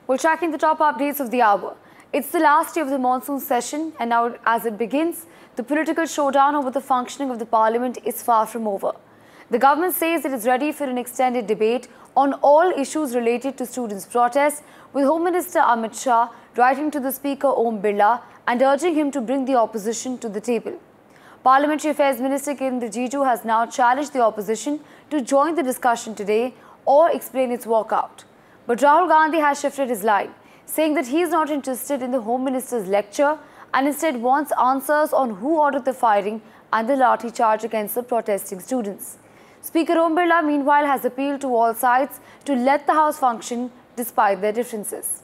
We're tracking the top updates of the hour. It's the last day of the monsoon session, and now as it begins, the political showdown over the functioning of the parliament is far from over. The government says it is ready for an extended debate on all issues related to students' protests, with Home Minister Amit Shah writing to the Speaker Om Birla and urging him to bring the opposition to the table. Parliamentary Affairs Minister Kiren Rijiju has now challenged the opposition to join the discussion today or explain its walkout. But Rahul Gandhi has shifted his line, saying that he is not interested in the Home Minister's lecture and instead wants answers on who ordered the firing and the lathi charge against the protesting students. Speaker Om Birla, meanwhile, has appealed to all sides to let the House function despite their differences.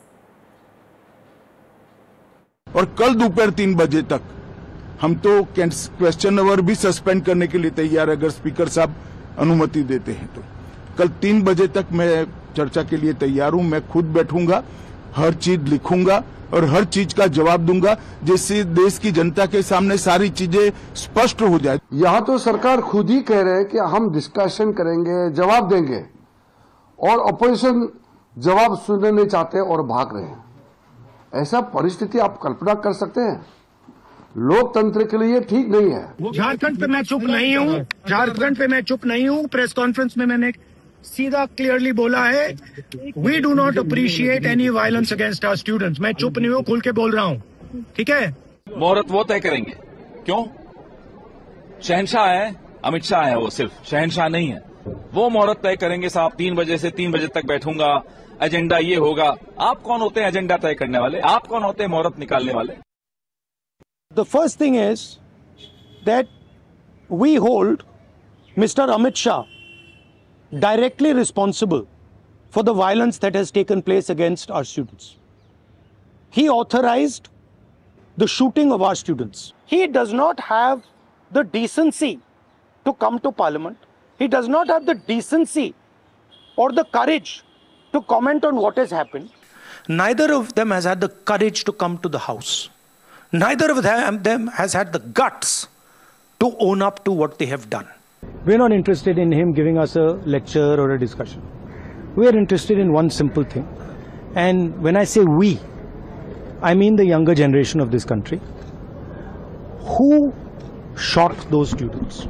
और कल दोपहर 3 बजे तक हम तो question our भी suspend करने के लिए तैयार है, अगर स्पीकर साहब अनुमति देते हैं तो। कल 3 बजे तक मैं चर्चा के लिए तैयार हूं। मैं खुद बैठूंगा, हर चीज लिखूंगा और हर चीज का जवाब दूंगा, जिससे देश की जनता के सामने सारी चीजें स्पष्ट हो जाए। यहाँ तो सरकार खुद ही कह रहे हैं कि हम डिस्कशन करेंगे, जवाब देंगे, और अपोजिशन जवाब सुनने नहीं चाहते और भाग रहे हैं। ऐसा परिस्थिति आप कल्पना कर सकते हैं? लोकतंत्र के लिए ठीक नहीं है। झारखंड पे मैं चुप नहीं हूँ, झारखंड पे मैं चुप नहीं हूँ। प्रेस कॉन्फ्रेंस में मैंने सीधा क्लियरली बोला है, we do not appreciate any violence against our students. मैं चुप नहीं हूँ, खुल के बोल रहा हूँ, ठीक है। मुहूर्त वो तय करेंगे, क्यों? शहंशाह है, अमित शाह है, वो सिर्फ शहंशाह नहीं है। वो मुहूर्त तय करेंगे साहब। 3 बजे से 3 बजे तक बैठूंगा, एजेंडा ये होगा। आप कौन होते हैं एजेंडा तय करने वाले? आप कौन होते हैं मुहूर्त निकालने वाले? The first thing is that we hold Mr. Amit Shah directly responsible for the violence that has taken place against our students. He authorized the shooting of our students. He does not have the decency to come to Parliament. He does not have the decency or the courage to comment on what has happened. Neither of them has had the courage to come to the House. Neither of them has had the guts to own up to what they have done. We're not interested in him giving us a lecture or a discussion. We are interested in one simple thing. And when I say we, I mean the younger generation of this country. Who shot those students?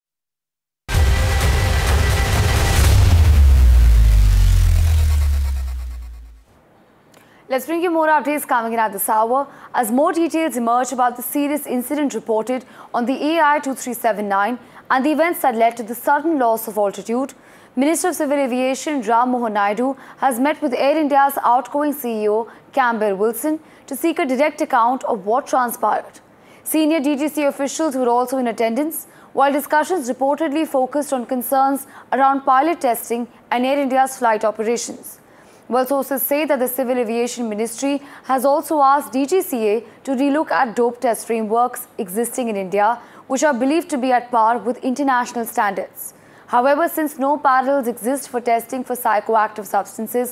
Let's bring you more updates coming in at this hour as more details emerge about the serious incident reported on the AI 2379 and the events that led to the sudden loss of altitude. Minister of Civil Aviation Ram Mohan Naidu has met with Air India's outgoing CEO Campbell Wilson to seek a direct account of what transpired. Senior DGC officials were also in attendance, while discussions reportedly focused on concerns around pilot testing and Air India's flight operations. Well, sources say that the Civil Aviation Ministry has also asked DGCA to relook at dope test frameworks existing in India, which are believed to be at par with international standards. However, since no parallels exist for testing for psychoactive substances